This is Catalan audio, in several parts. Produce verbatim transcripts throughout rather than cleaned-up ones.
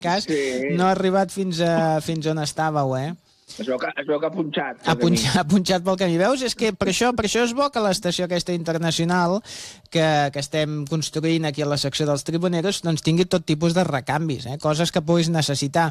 cas, sí. No ha arribat fins, a, fins on estàveu, eh? Es veu que, es veu que ha punxat. Ha punxat, ha punxat pel camí. Veus? És que per això, per això és bo que l'estació aquesta internacional que, que estem construint aquí a la secció dels Tribuneros doncs tingui tot tipus de recanvis, eh? Coses que puguis necessitar.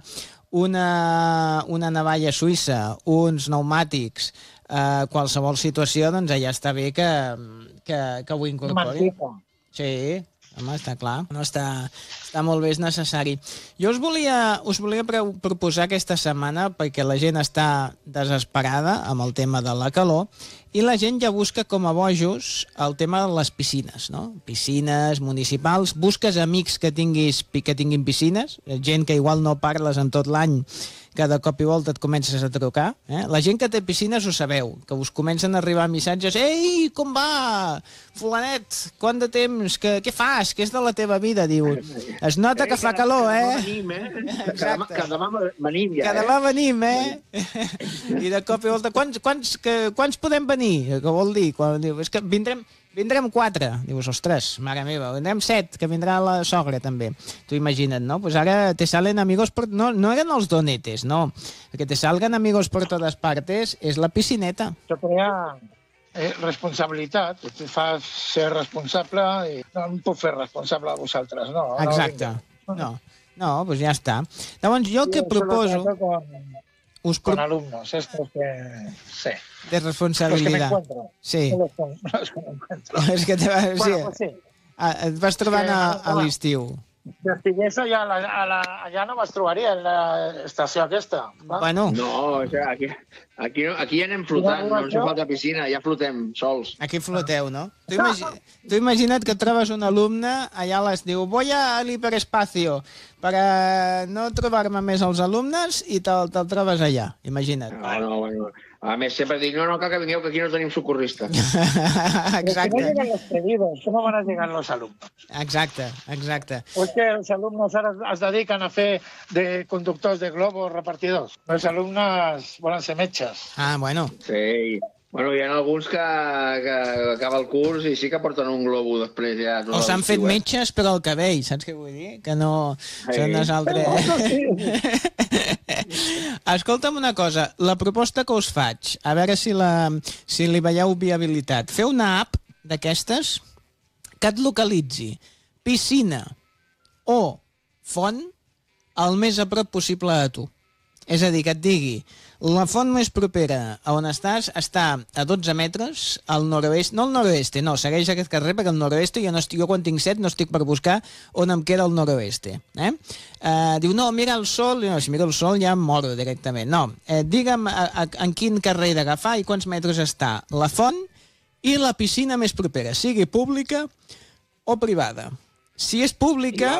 Una, una navalla suïssa, uns pneumàtics, eh, qualsevol situació, doncs allà està bé que, que, que ho incorpori. Sí, home, està clar. No està, està molt bé, és necessari. Jo us volia, us volia proposar aquesta setmana, perquè la gent està desesperada amb el tema de la calor, i la gent ja busca com a bojos el tema de les piscines, no? Piscines municipals, busques amics que tinguis que tinguin piscines, gent que igual no parles en tot l'any, que de cop i volta et comences a trucar. Eh? La gent que té piscines ho sabeu, que us comencen a arribar missatges: ei, com va? Fulanet, quant de temps? Que, què fas? Què és de la teva vida? Diu, es nota que fa calor, eh? Venim, eh? Exacte. Que demà venim ja, eh? Que demà venim, eh? I de cop i volta, quants, quants, que, quants podem venir? Què vol dir? Quan, diu, és que vindrem... Vindrem quatre. Dius, ostres, mare meva, vindrem set, que vindrà la sogra també. Tu imagina't, no? Pues ara te salen amigos por... No, no eren els donetes, no. El que te salgan amigos por todas partes és la piscineta. Això crea eh, responsabilitat. Te fa ser responsable i no em puc fer responsable a vosaltres, no? Exacte. No, no, no pues ja està. Llavors, jo el que proposo... Us pro... Con alumnos, estos que... Sí. De responsabilidad. Los que me encuentro. Sí. Los que, los que me encuentro. És que te va... Bueno, sí. Pues sí. Ah, et vas trobant sí, a, a l'estiu. Si estigués allà, a la, a la, allà no me'ls trobaria, en l'estació aquesta. Va? Bueno. No, o sigui, aquí, aquí, aquí ja anem flotant, no ens fa falta piscina, ja flotem sols. Aquí floteu, no? Tu, imagi... tu imagina't que trobes un alumne, allà les diu, voy a l'hiperespacio, per no trobar-me més els alumnes, i te'l te trobes allà, imagina't. No, no, bueno... A més, sempre dic, no, no, cal que vingueu, que aquí no tenim socorrista. Exacte. ¿Cómo llegan los pedidos? ¿Cómo van a llegar los alumnos? Exacte, exacte. O es que els alumnes ara es dediquen a fer de conductors de globos repartidors. Els alumnes volen ser metges. Ah, bueno. Sí. Bueno, hi ha alguns que, que acaba el curs i sí que porten un globo després ja. O s'han fet metges per al cabell, saps què vull dir? Que no... Sí. Són les altres... Escolta'm una cosa, la proposta que us faig, a veure si, la, si li veieu viabilitat. Fer una app d'aquestes que et localitzi piscina o font el més a prop possible a tu. És a dir, que et digui, la font més propera a on estàs està a dotze metres al noroest, no al noroeste, no, segueix aquest carrer perquè al noroeste jo, no estic, jo quan tinc set no estic per buscar on em queda el noroeste. Eh? Uh, diu, no, mira el sol, no, si miro el sol ja em moro directament. No, eh, digue'm a, a, en quin carrer d'agafar i quants metres està la font i la piscina més propera, sigui pública o privada. Si és pública...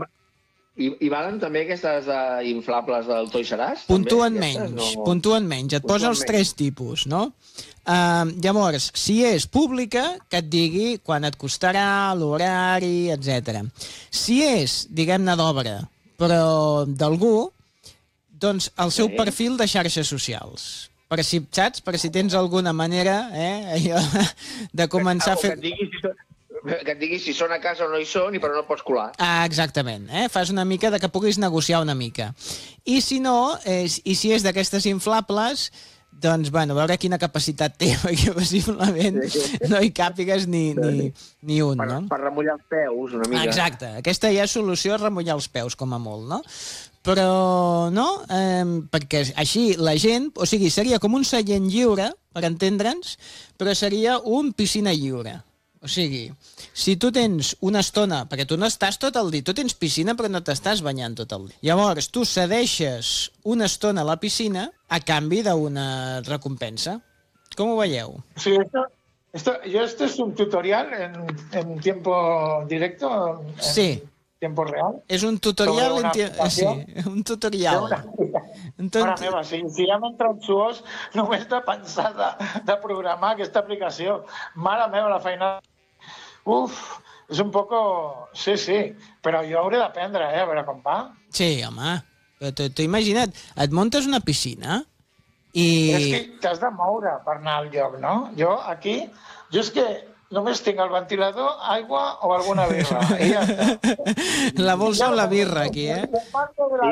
I, I valen també aquestes uh, inflables del Toys R Us? Puntuen menys, no... puntuen menys. Et posa els tres tipus, no? Uh, llavors, si és pública, que et digui quan et costarà, l'horari, etcètera. Si és, diguem-ne, d'obra, però d'algú, doncs el seu sí. perfil de xarxes socials. Per si, saps? Per si tens alguna manera eh, allò, de començar a fer... Que et digui si... que et digui si són a casa o no hi són i però no pots colar. Ah, exactament. Eh? Fas una mica de que puguis negociar una mica. I si no, eh, i si és d'aquestes inflables, doncs, bueno, veure quina capacitat té, perquè possiblement no hi càpigues ni, ni, ni un, per, no? Per remullar els peus, una mica. Exacte. Aquesta ja és solució, remullar els peus, com a molt, no? Però, no? Eh, perquè així la gent... O sigui, seria com un seient lliure, per entendre'ns, però seria un piscina lliure. O sigui, si tu tens una estona, perquè tu no estàs tot el dia, tu tens piscina però no t'estàs banyant tot el dia. Llavors, tu cedeixes una estona a la piscina a canvi d'una recompensa. Com ho veieu? Sí, esto, esto, yo esto es un tutorial en, en tiempo directo, en sí. tiempo real. És un tutorial en tiempo... Sí, un tutorial. Entonces... Mare meva, si, si ja m'entra un suós només de pensar de, de programar aquesta aplicació. Mare meva, la feina... Uf, és un poco... Sí, sí, però jo hauré d'aprendre, eh, a veure com va. Sí, home, t'ho imagina't, et muntes una piscina i... Però és que t'has de moure per anar al lloc, no? Jo aquí, jo és que només tinc el ventilador, aigua o alguna birra. I ja està. La bolsa o la birra, aquí, eh?